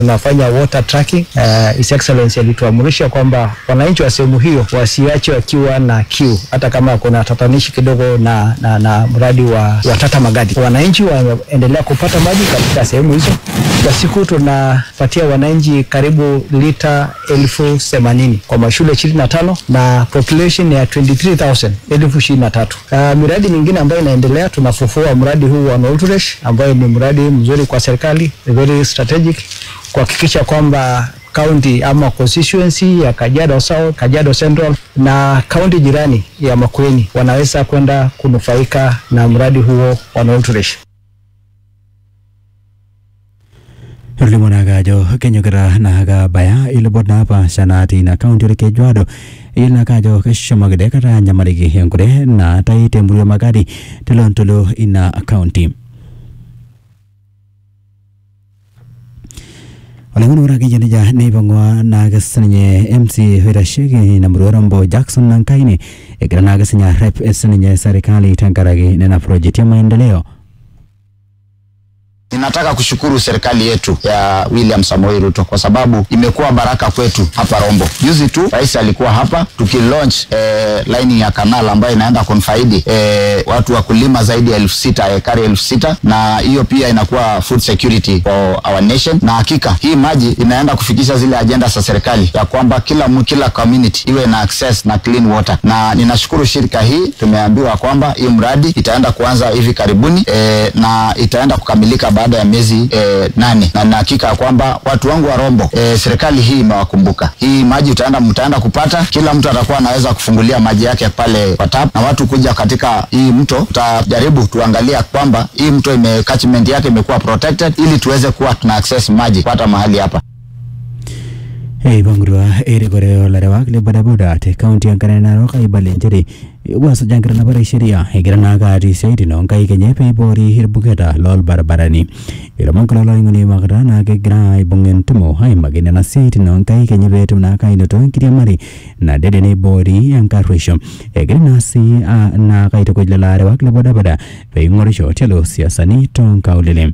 Tunafanya water tracking. His Excellency alituamurisha kwamba wananchi wa sehemu hiyo wasiache wakiwa na kiu, hata kama kuna tatanishi kidogo na mradi wa Tata Magadi. Wananchi waendelea kupata maji katika sehemu hizo. Kwa siku tunapatia wananchi karibu lita 80,000 kwa mashule 25 na population ya 23,000. Miradi mingine ambayo inaendelea, tunafufua mradi huu wa Nolturesh ambayo ni mradi mzuri kwa serikali, very strategic, kuhakikisha kwamba county ama constituency ya Kajiado South, Kajiado Central na county jirani ya Makueni wanaweza kwenda kunufaika na mradi huo wa Nolturesh. Limonagajo kenyogera naga baya ilbodna pa sanati na county re Kajiado ilnagajo keshomagde kata nyamarigi hengure na taite mbuyo magadi telontolo ina county. Olengono ragi janija nebangwa nagasanye MC Hirashigi na Murorombo Jackson Nankaini ekira nagasanya rep esanye serikali tankaragi na project ya maendeleo. Ninataka kushukuru serikali yetu ya William Samoei Ruto kwa sababu imekuwa baraka kwetu hapa Rombo. Juzi tu rais alikuwa hapa tukilaunch line ya kanal ambayo inaenda kufaidi watu wa kulima zaidi ya 6,000 ekari 6,000, na hiyo pia inakuwa food security for our nation. Na hakika hii maji inaenda kufikisha zile agenda za serikali ya kwamba kila community iwe na access na clean water. Na ninashukuru shirika hii, tumeambiwa kwamba hii mradi itaenda kuanza hivi karibuni na itaenda kukamilika baada ya miezi 8, na hakika kwamba watu wangu wa Rombo serikali hii imewakumbuka. Hii maji mtaenda kupata, kila mtu atakuwa anaweza kufungulia maji yake pale kwa tap, na watu kuja katika hii mto tutajaribu tuangalia kwamba hii mto catchment yake imekuwa protected ili tuweze kuwa tuna access maji pata mahali hapa. Bangurua gore larewak le bodaboda te county angana roka ibalenjeri waso jangara na bare sheria hegrana ga ri saidi no kai kenye pe bori hirbugeda lol barbarani iramon kala ngoni magara na ge gra ibungen tumo hai magina na saidi no kai kenye betu na kai no ton kiri mari na dede ne bori ankarwisho hegrana si na kai to kujla larewak le bodaboda pe ngorisho telo siasani ton kaulele.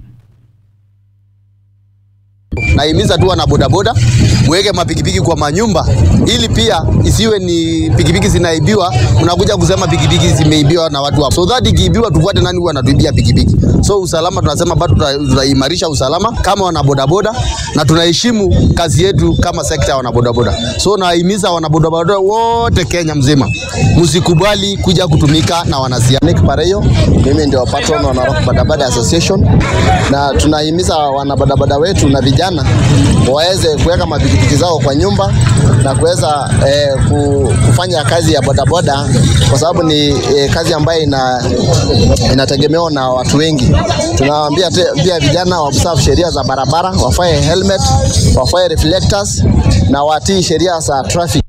Naimiza tu wana bodaboda muweke mapikipiki kwa manyumba ili pia isiwe ni pikipiki zinaibiwa unakuja kusema pikipiki zimeibiwa na watu hapo. So that ikiibiwa tufuate nani huwa anatuibia pikipiki. So usalama tunasema bado tutaimarisha usalama kama wana bodaboda na tunaheshimu kazi yetu kama sekta ya wana bodaboda. So naimiza wana bodaboda wote Kenya mzima msikubali kuja kutumika na wanasiasa. Nick Pareyo, mimi ndio patron wa Narok Bodaboda Association, na tunahimiza wana bodaboda wetu na vijana waweze kuweka mapikipiki zao kwa nyumba na kuweza kufanya kazi ya bodaboda kwa sababu ni kazi ambayo inategemewa na watu wengi. Tunawaambia pia vijana waobserve sheria za barabara, wafae helmet, wafae reflectors na watii sheria za traffic.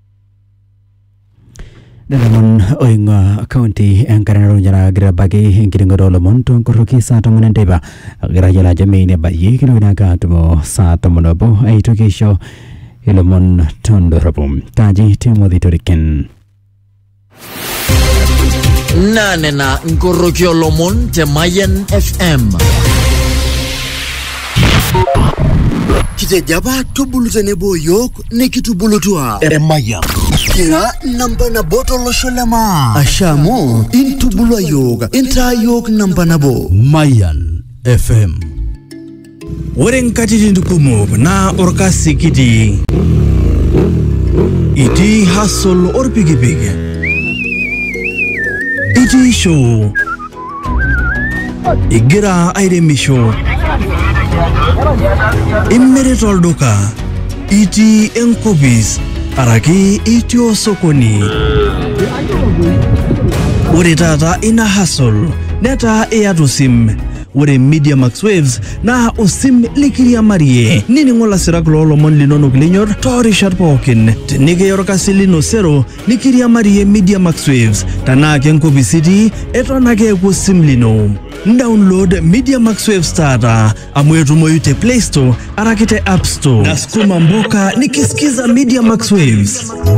Dalamon oinga county angkarano jana grabagi ingkiringoro monton koroki sato munendeba grajala jamine bayi kilona katumo sato monobo aitokisho ilomon tondorabum taji Timothy Toriken nanena ngorokyo lomon te Mayan FM kite jaba tubulu nebo yok ne kitubulutua Mayan kira namba na botolo sholema ashamo intubulu yoga inta yok namba na bo Mayan FM Oren katiti ndukumo na orkasi kiti iti hasol orpigipige iti show igira aire show immere toldoka iti enkobis araki iti osokoni ore tata ina hasol neta eatusim ore Media Max Waves na usim likiria marie nini ngola sirakulo lomon linono glinyor tori sharpokin tenike yorkasi lino sero likiria marie Media Max Waves tanake nkobisiti etonake kusim lino. Download Media Max Waves tata amwetu moyute Play Store arakite App Store. Naskuma mboka nikisikiza Media Max Waves.